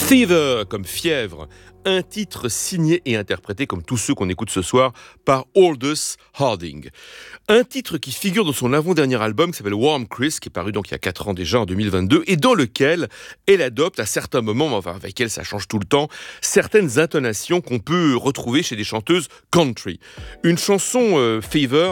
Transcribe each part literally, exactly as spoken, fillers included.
Fever, comme fièvre, un titre signé et interprété, comme tous ceux qu'on écoute ce soir, par Aldous Harding. Un titre qui figure dans son avant-dernier album, qui s'appelle Warm Chris, qui est paru donc il y a quatre ans déjà, en deux mille vingt-deux, et dans lequel elle adopte à certains moments, enfin avec elle ça change tout le temps, certaines intonations qu'on peut retrouver chez des chanteuses country. Une chanson euh, Fever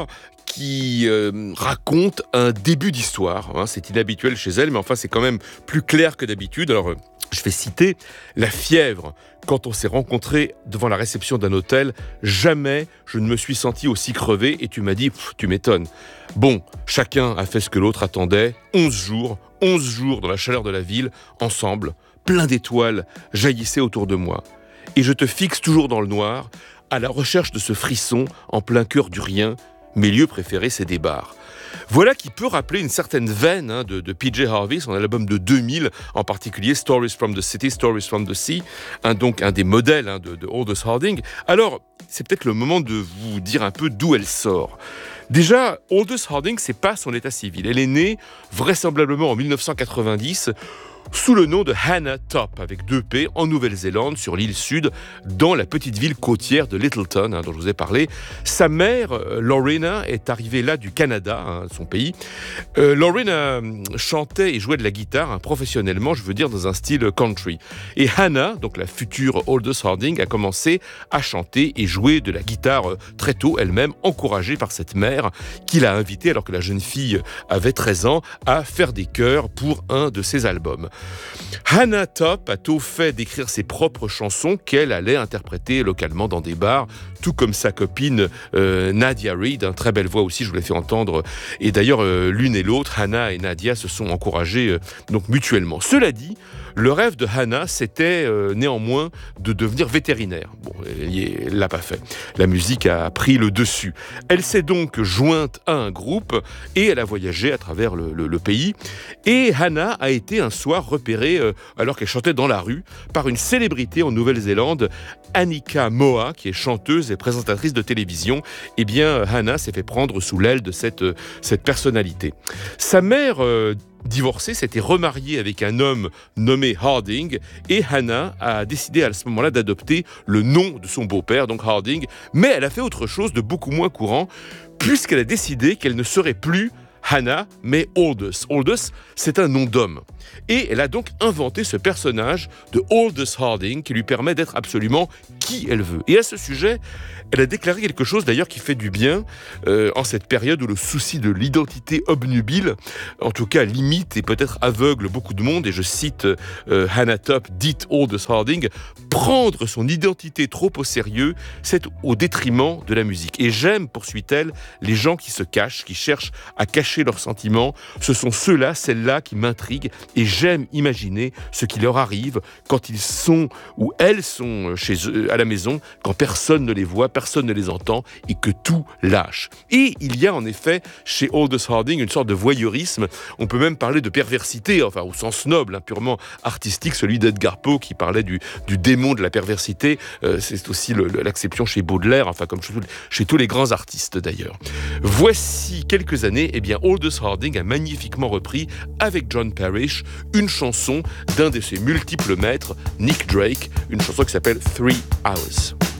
qui euh, raconte un début d'histoire. Hein, c'est inhabituel chez elle, mais enfin c'est quand même plus clair que d'habitude. Alors, euh, je vais citer la fièvre. Quand on s'est rencontrés devant la réception d'un hôtel, jamais je ne me suis senti aussi crevé et tu m'as dit, tu m'étonnes. Bon, chacun a fait ce que l'autre attendait. Onze jours, onze jours dans la chaleur de la ville, ensemble, plein d'étoiles jaillissaient autour de moi. Et je te fixe toujours dans le noir, à la recherche de ce frisson en plein cœur du rien. Mes lieux préférés, c'est des bars. Voilà qui peut rappeler une certaine veine hein, de, de P J Harvey, son album de deux mille, en particulier Stories from the City, Stories from the Sea, hein, donc un des modèles hein, de, de Aldous Harding. Alors, c'est peut-être le moment de vous dire un peu d'où elle sort. Déjà, Aldous Harding, c'est pas son état civil. Elle est née vraisemblablement en dix-neuf cent quatre-vingt-dix, sous le nom de Hannah Top, avec deux P, en Nouvelle-Zélande, sur l'île Sud, dans la petite ville côtière de Lyttelton, hein, dont je vous ai parlé. Sa mère, euh, Lorena, est arrivée là du Canada, hein, son pays. Euh, Lorena euh, chantait et jouait de la guitare, hein, professionnellement, je veux dire, dans un style country. Et Hannah, donc la future Aldous Harding, a commencé à chanter et jouer de la guitare euh, très tôt, elle-même, encouragée par cette mère, qui l'a invitée, alors que la jeune fille avait treize ans, à faire des chœurs pour un de ses albums. Hannah Top a tôt fait d'écrire ses propres chansons qu'elle allait interpréter localement dans des bars, tout comme sa copine euh, Nadia Reid, une très belle voix aussi, je vous l'ai fait entendre. Et d'ailleurs, euh, l'une et l'autre, Hannah et Nadia, se sont encouragées euh, donc mutuellement. Cela dit, le rêve de Hannah, c'était euh, néanmoins de devenir vétérinaire. Bon, elle ne l'a pas fait. La musique a pris le dessus. Elle s'est donc jointe à un groupe et elle a voyagé à travers le, le, le pays. Et Hannah a été un soir repérée, euh, alors qu'elle chantait dans la rue, par une célébrité en Nouvelle-Zélande, Anika Moa, qui est chanteuse et présentatrice de télévision. Eh bien, Hannah s'est fait prendre sous l'aile de cette, euh, cette personnalité. Sa mère... Euh, Divorcée, s'était remariée avec un homme nommé Harding et Hannah a décidé à ce moment-là d'adopter le nom de son beau-père, donc Harding, mais elle a fait autre chose de beaucoup moins courant puisqu'elle a décidé qu'elle ne serait plus Hannah, mais Aldous. Aldous, c'est un nom d'homme. Et elle a donc inventé ce personnage de Aldous Harding qui lui permet d'être absolument qui elle veut. Et à ce sujet, elle a déclaré quelque chose d'ailleurs qui fait du bien euh, en cette période où le souci de l'identité obnubile, en tout cas limite et peut-être aveugle beaucoup de monde. Et je cite euh, Hannah Top, dite Aldous Harding, prendre son identité trop au sérieux, c'est au détriment de la musique. Et j'aime, poursuit-elle, les gens qui se cachent, qui cherchent à cacher leurs sentiments. Ce sont ceux-là, celles-là qui m'intriguent et j'aime imaginer ce qui leur arrive quand ils sont ou elles sont chez eux à la maison, quand personne ne les voit, personne ne les entend et que tout lâche. Et il y a en effet chez Aldous Harding une sorte de voyeurisme, on peut même parler de perversité, enfin au sens noble, hein, purement artistique, celui d'Edgar Poe qui parlait du, du démon de la perversité, euh, c'est aussi le, le, l'acception chez Baudelaire, enfin comme chez, chez tous les grands artistes d'ailleurs. Voici quelques années, eh bien Aldous Harding a magnifiquement repris avec John Parrish une chanson d'un de ses multiples maîtres, Nick Drake, une chanson qui s'appelle Three Hours.